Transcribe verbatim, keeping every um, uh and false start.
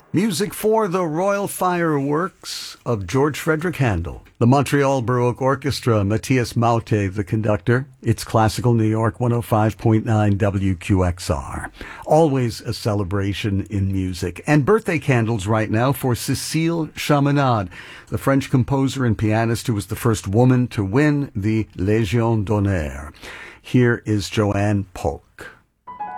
Music for the Royal Fireworks of George Frederick Handel. The Montreal Baroque Orchestra, Matthias Maute, the conductor. It's Classical New York one oh five point nine W Q X R. Always a celebration in music. And birthday candles right now for Cécile Chaminade, the French composer and pianist who was the first woman to win the Légion d'honneur. Here is Joanne Polk.